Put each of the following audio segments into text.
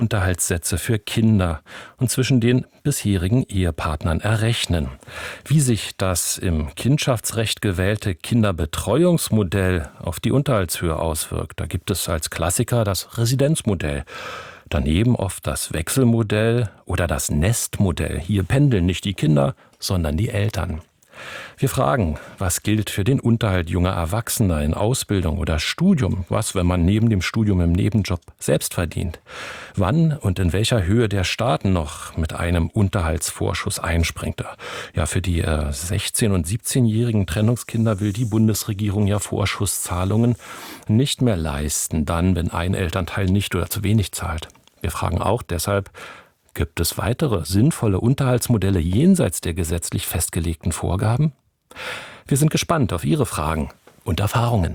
Unterhaltssätze für Kinder und zwischen den bisherigen Ehepartnern errechnen. Wie sich das im Kindschaftsrecht gewählte Kinderbetreuungsmodell auf die Unterhaltshöhe auswirkt, da gibt es als Klassiker das Residenzmodell. Daneben oft das Wechselmodell oder das Nestmodell. Hier pendeln nicht die Kinder, sondern die Eltern. Wir fragen, was gilt für den Unterhalt junger Erwachsener in Ausbildung oder Studium? Was, wenn man neben dem Studium im Nebenjob selbst verdient? Wann und in welcher Höhe der Staat noch mit einem Unterhaltsvorschuss einspringt? Ja, für die 16- und 17-jährigen Trennungskinder will die Bundesregierung ja Vorschusszahlungen nicht mehr leisten, dann, wenn ein Elternteil nicht oder zu wenig zahlt. Wir fragen auch deshalb, gibt es weitere sinnvolle Unterhaltsmodelle jenseits der gesetzlich festgelegten Vorgaben? Wir sind gespannt auf Ihre Fragen und Erfahrungen.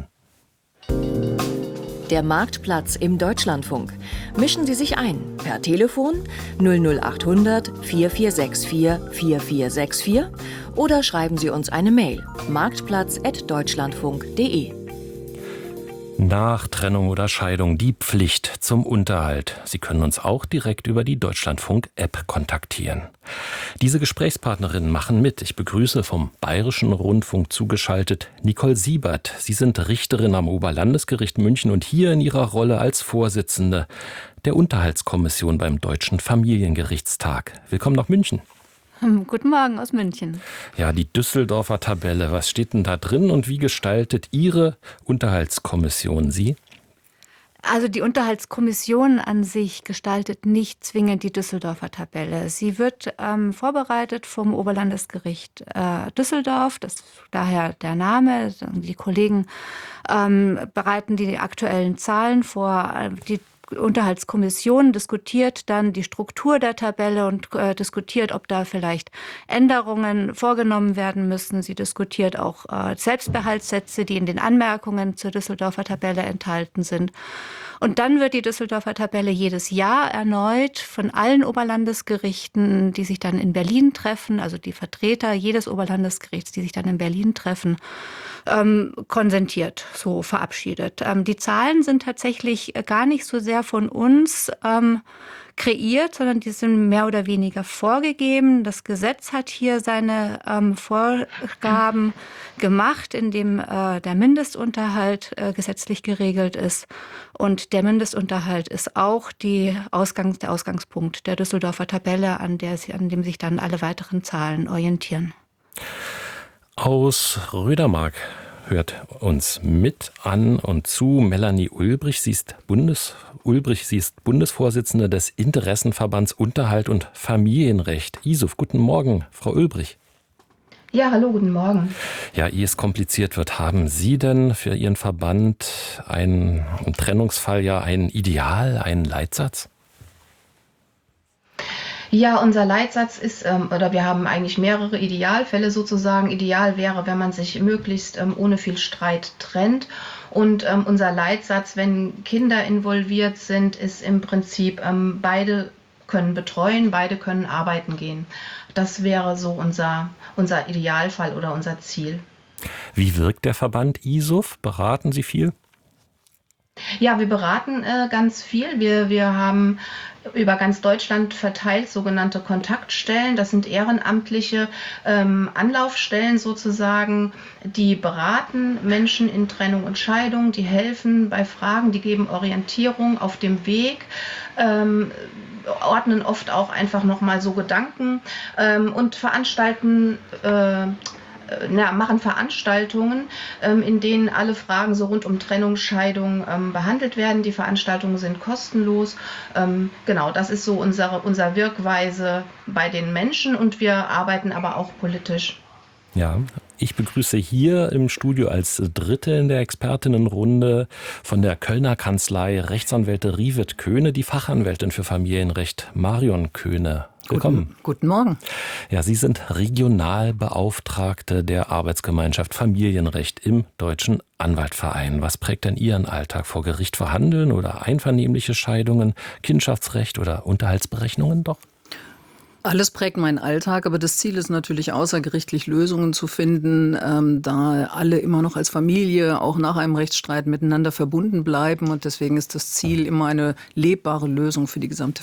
Der Marktplatz im Deutschlandfunk. Mischen Sie sich ein per Telefon 00800 4464 4464 oder schreiben Sie uns eine Mail marktplatz@deutschlandfunk.de. Nach Trennung oder Scheidung die Pflicht zum Unterhalt. Sie können uns auch direkt über die Deutschlandfunk-App kontaktieren. Diese Gesprächspartnerinnen machen mit. Ich begrüße vom Bayerischen Rundfunk zugeschaltet Nicole Siebert. Sie sind Richterin am Oberlandesgericht München und hier in ihrer Rolle als Vorsitzende der Unterhaltskommission beim Deutschen Familiengerichtstag. Willkommen nach München. Guten Morgen aus München. Ja, die Düsseldorfer Tabelle. Was steht denn da drin und wie gestaltet Ihre Unterhaltskommission sie? Also die Unterhaltskommission an sich gestaltet nicht zwingend die Düsseldorfer Tabelle. Sie wird vorbereitet vom Oberlandesgericht Düsseldorf, das ist daher der Name. Die Kollegen bereiten die aktuellen Zahlen vor. Die Unterhaltskommission diskutiert dann die Struktur der Tabelle und diskutiert, ob da vielleicht Änderungen vorgenommen werden müssen. Sie diskutiert auch Selbstbehaltssätze, die in den Anmerkungen zur Düsseldorfer Tabelle enthalten sind. Und dann wird die Düsseldorfer Tabelle jedes Jahr erneut von allen Oberlandesgerichten, die sich dann in Berlin treffen, also die Vertreter jedes Oberlandesgerichts, die sich dann in Berlin treffen, konsentiert, so verabschiedet. Die Zahlen sind tatsächlich gar nicht so sehr von uns kreiert, sondern die sind mehr oder weniger vorgegeben. Das Gesetz hat hier seine Vorgaben gemacht, indem der Mindestunterhalt gesetzlich geregelt ist. Und der Mindestunterhalt ist auch der Ausgangspunkt der Düsseldorfer Tabelle, an dem sich dann alle weiteren Zahlen orientieren. Aus Rödermark hört uns mit an und zu Melanie Ulbrich. Sie ist Bundesvorsitzende des Interessenverbands Unterhalt und Familienrecht. ISUF, guten Morgen, Frau Ulbrich. Ja, hallo, guten Morgen. Ja, ehe es kompliziert wird, haben Sie denn für Ihren Verband im Trennungsfall ja ein Ideal, einen Leitsatz? Ja, unser Leitsatz ist, wir haben eigentlich mehrere Idealfälle sozusagen. Ideal wäre, wenn man sich möglichst ohne viel Streit trennt. Und unser Leitsatz, wenn Kinder involviert sind, ist im Prinzip, beide können betreuen, beide können arbeiten gehen. Das wäre so unser Idealfall oder unser Ziel. Wie wirkt der Verband ISUF? Beraten Sie viel? Ja, wir beraten ganz viel. Wir haben über ganz Deutschland verteilt sogenannte Kontaktstellen. Das sind ehrenamtliche Anlaufstellen sozusagen, die beraten Menschen in Trennung und Scheidung, die helfen bei Fragen, die geben Orientierung auf dem Weg, ordnen oft auch einfach nochmal so Gedanken und veranstalten machen Veranstaltungen, in denen alle Fragen so rund um Trennung, Scheidung behandelt werden. Die Veranstaltungen sind kostenlos. Genau, das ist so unser Wirkweise bei den Menschen und wir arbeiten aber auch politisch. Ja, ich begrüße hier im Studio als Dritte in der Expertinnenrunde von der Kölner Kanzlei Rechtsanwälte Rivet Köhne, die Fachanwältin für Familienrecht Marion Köhne. Willkommen. Guten Morgen. Ja, Sie sind Regionalbeauftragte der Arbeitsgemeinschaft Familienrecht im Deutschen Anwaltverein. Was prägt denn Ihren Alltag? Vor Gericht verhandeln oder einvernehmliche Scheidungen, Kindschaftsrecht oder Unterhaltsberechnungen doch? Alles prägt meinen Alltag, aber das Ziel ist natürlich außergerichtlich Lösungen zu finden, da alle immer noch als Familie auch nach einem Rechtsstreit miteinander verbunden bleiben. Und deswegen ist das Ziel immer eine lebbare Lösung für die gesamte